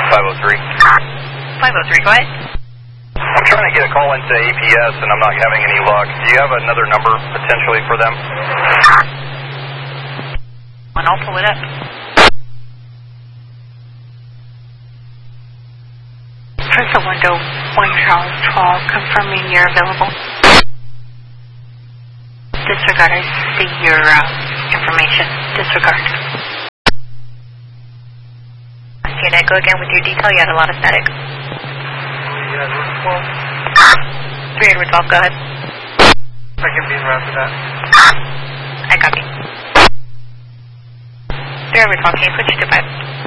503. 503, go ahead. I'm trying to get a call into APS and I'm not having any luck. Do you have another number potentially for them? And I'll pull it up. Press the window 1 Charles 12, confirming you're available. Disregard, I see your information. Disregard. Can I go again with your detail? You had a lot of static. 3 Edward 12, go ahead. Second being routed that. I copy. 3 Edward 12, can you switch to 5?